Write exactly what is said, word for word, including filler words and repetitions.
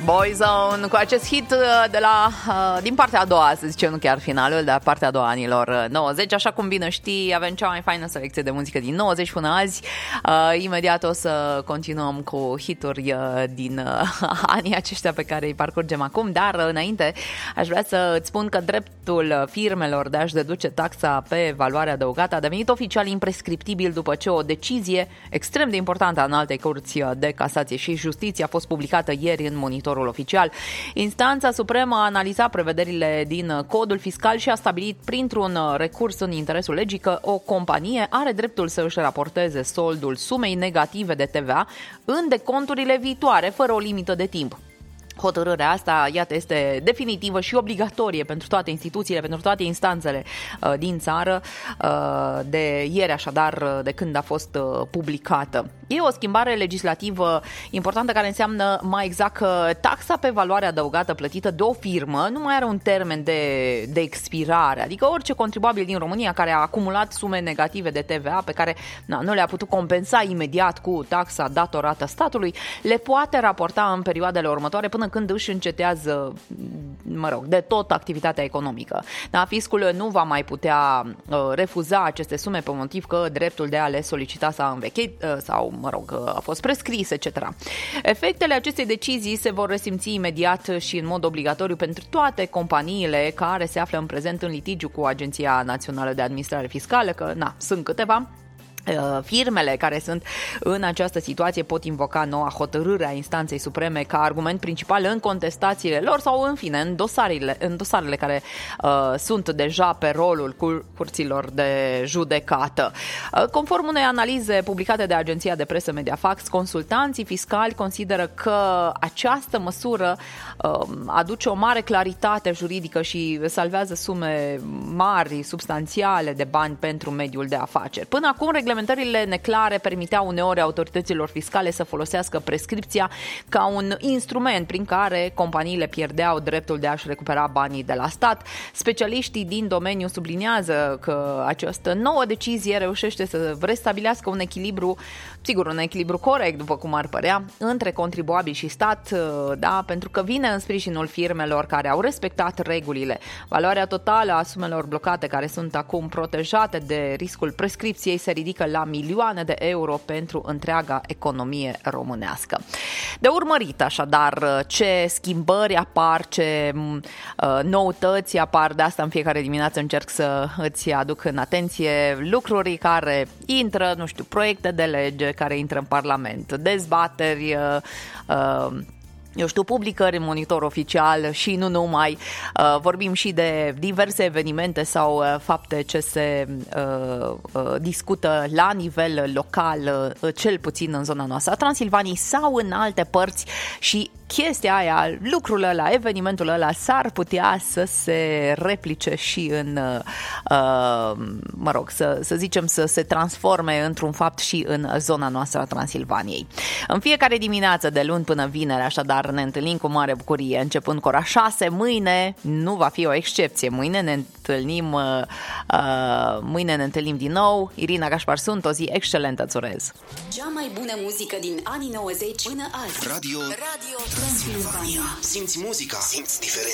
Boyzone cu acest hit de la, din partea a doua, să zicem, nu chiar finalul, dar partea a doua anilor nouăzeci. Așa cum bine știi, avem cea mai faină selecție de muzică din nouăzeci până azi. Imediat o să continuăm cu hituri din anii aceștia pe care îi parcurgem acum, dar înainte aș vrea să îți spun că dreptul firmelor de a-și deduce taxa pe valoare adăugată a devenit oficial imprescriptibil după ce o decizie extrem de importantă a Înaltei Curți de Casație și Justiție a fost publicată ieri în Monitorul Oficial. Instanța Supremă a analizat prevederile din codul fiscal și a stabilit printr-un recurs în interesul legii că o companie are dreptul să își raporteze soldul sumei negative de T V A în deconturile viitoare, fără o limită de timp. Hotărârea asta, iată, este definitivă și obligatorie pentru toate instituțiile, pentru toate instanțele uh, din țară, uh, de ieri așadar, de când a fost uh, publicată. E o schimbare legislativă importantă care înseamnă mai exact că taxa pe valoare adăugată plătită de o firmă nu mai are un termen de, de expirare, adică orice contribuabil din România care a acumulat sume negative de T V A pe care na, nu le-a putut compensa imediat cu taxa datorată statului, le poate raporta în perioadele următoare până când își încetează, mă rog, de tot activitatea economică. Da, fiscul nu va mai putea uh, refuza aceste sume pe motiv că dreptul de a le solicita s-a învechit uh, sau, mă rog, uh, a fost prescris, et cetera. Efectele acestei decizii se vor resimți imediat și în mod obligatoriu pentru toate companiile care se află în prezent în litigiu cu Agenția Națională de Administrare Fiscală, că, na, sunt câteva. Firmele care sunt în această situație pot invoca noua hotărâre a Instanței Supreme ca argument principal în contestațiile lor sau, în fine, în dosarele, în dosarele care uh, sunt deja pe rolul cur- curților de judecată. Uh, conform unei analize publicate de Agenția de Presă Mediafax, consultanții fiscali consideră că această măsură uh, aduce o mare claritate juridică și salvează sume mari, substanțiale de bani pentru mediul de afaceri. Până acum, reglementările neclare permiteau uneori autorităților fiscale să folosească prescripția ca un instrument prin care companiile pierdeau dreptul de a-și recupera banii de la stat. Specialiștii din domeniu subliniază că această nouă decizie reușește să restabilească un echilibru, sigur, un echilibru corect, după cum ar părea, între contribuabil și stat, da, pentru că vine în sprijinul firmelor care au respectat regulile. Valoarea totală a sumelor blocate care sunt acum protejate de riscul prescripției se ridică la milioane de euro pentru întreaga economie românească. De urmărit, așadar, ce schimbări apar, ce uh, noutăți apar, de asta în fiecare dimineață încerc să îți aduc în atenție lucruri care intră, nu știu, proiecte de lege care intră în Parlament, dezbateri, uh, uh, eu știu, publicări în Monitor Oficial și nu numai. Uh, vorbim și de diverse evenimente sau uh, fapte ce se uh, uh, discută la nivel local, uh, cel puțin în zona noastră a Transilvaniei sau în alte părți și chestia aia, lucrul ăla, evenimentul ăla s-ar putea să se replice și în, uh, mă rog, să, să zicem, să se transforme într-un fapt și în zona noastră a Transilvaniei. În fiecare dimineață, de luni până vineri, așadar, ne întâlnim cu mare bucurie, începând cu ora șase. Mâine nu va fi o excepție. Mâine ne întâlnim, uh, uh, mâine ne întâlnim din nou. Irina Gașpar sunt, o zi excelentă, îți urez. Cea mai bună muzică din anii nouăzeci până azi. Radio, Radio Transilvania. Simți muzica, simți diferența.